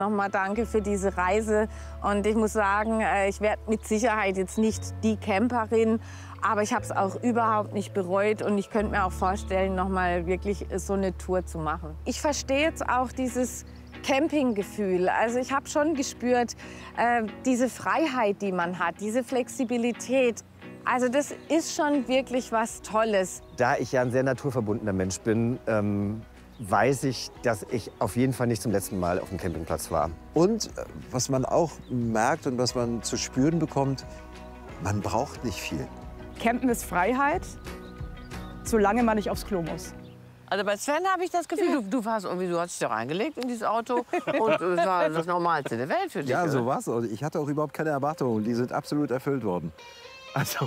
Nochmal danke für diese Reise. Und ich muss sagen, ich werde mit Sicherheit jetzt nicht die Camperin, aber ich habe es auch überhaupt nicht bereut. Und ich könnte mir auch vorstellen, noch mal wirklich so eine Tour zu machen. Ich verstehe jetzt auch dieses Campinggefühl. Also ich habe schon gespürt, diese Freiheit, die man hat, diese Flexibilität. Also das ist schon wirklich was Tolles. Da ich ja ein sehr naturverbundener Mensch bin, weiß ich, dass ich auf jeden Fall nicht zum letzten Mal auf dem Campingplatz war. Und was man auch merkt und was man zu spüren bekommt, man braucht nicht viel. Campen ist Freiheit, solange man nicht aufs Klo muss. Also bei Sven habe ich das Gefühl, du hast dich da reingelegt in dieses Auto und es war das Normalste der Welt für dich. Ja, oder? so war's. Und ich hatte auch überhaupt keine Erwartungen. Die sind absolut erfüllt worden. Also,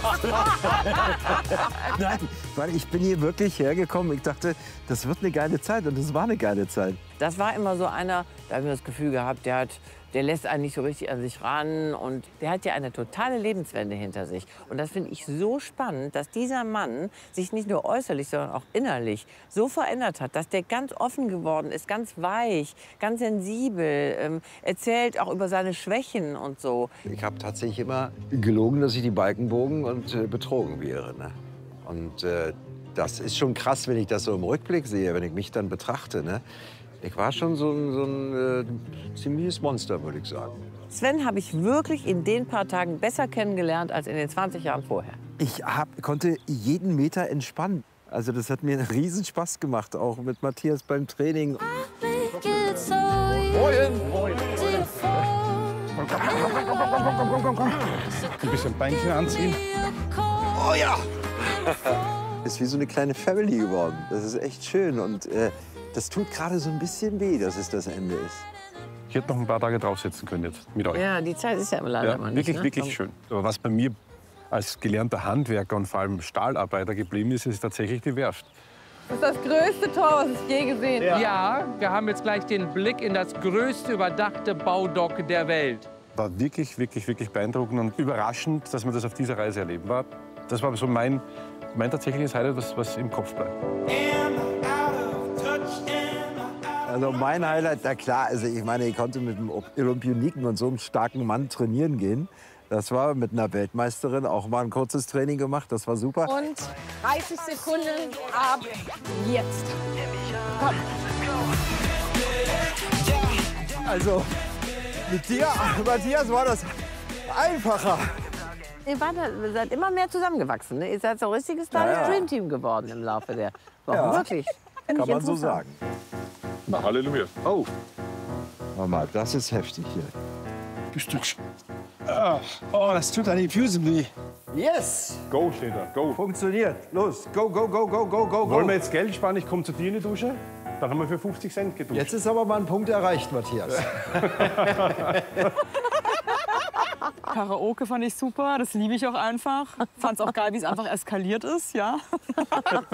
nein, weil ich bin hier wirklich hergekommen. Ich dachte, das wird eine geile Zeit und es war eine geile Zeit. Das war immer so einer, da habe ich das Gefühl gehabt, der lässt einen nicht so richtig an sich ran. Und der hat ja eine totale Lebenswende hinter sich. Und das finde ich so spannend, dass dieser Mann sich nicht nur äußerlich, sondern auch innerlich so verändert hat, dass der ganz offen geworden ist, ganz weich, ganz sensibel, erzählt auch über seine Schwächen und so. Ich habe tatsächlich immer gelogen, dass ich die Balken bogen und betrogen wäre. Ne? Und das ist schon krass, wenn ich das so im Rückblick sehe, wenn ich mich dann betrachte. Ne? Ich war schon so ein ziemliches Monster, würde ich sagen. Sven habe ich wirklich in den paar Tagen besser kennengelernt als in den 20 Jahren vorher. Ich konnte jeden Meter entspannen. Also das hat mir einen Riesenspaß gemacht, auch mit Matthias beim Training. Ein bisschen Beinchen anziehen. Oh ja! Ist wie so eine kleine Family geworden. Das ist echt schön und das tut gerade so ein bisschen weh, dass es das Ende ist. Ich hätte noch ein paar Tage drauf sitzen können jetzt mit euch. Ja, die Zeit ist ja immer leider mal nicht. Wirklich, wirklich schön. Aber was bei mir als gelernter Handwerker und vor allem Stahlarbeiter geblieben ist, ist tatsächlich die Werft. Das ist das größte Tor, was ich je gesehen habe. Ja, wir haben jetzt gleich den Blick in das größte überdachte Baudock der Welt. War wirklich, wirklich, wirklich beeindruckend und überraschend, dass man das auf dieser Reise erleben war. Das war so mein tatsächliches Highlight, was im Kopf bleibt. Also mein Highlight, na klar, also ich meine, ich konnte mit einem Olympioniken und so einem starken Mann trainieren gehen. Das war mit einer Weltmeisterin auch mal ein kurzes Training gemacht, das war super. Und 30 Sekunden ab jetzt. Komm. Also mit dir, Matthias, war das einfacher. Ihr seid immer mehr zusammengewachsen. Ne? Ihr seid so ein richtiges kleines Dreamteam geworden im Laufe der Wochen. Ja. Wirklich. Kann man so sagen. Na, Halleluja. Oh. Mama, das ist heftig hier. Oh, das tut an den Füßen weh. Yes! Go steht da, go. Funktioniert. Los, go, go, go, go, go, go, Wollen go. wir jetzt Geld sparen? Ich komme zu dir in die Dusche. Dann haben wir für 50 Cent geduscht. Jetzt ist aber mal ein Punkt erreicht, Matthias. Karaoke fand ich super, das liebe ich auch einfach. Fand's auch geil, wie es einfach eskaliert ist, ja.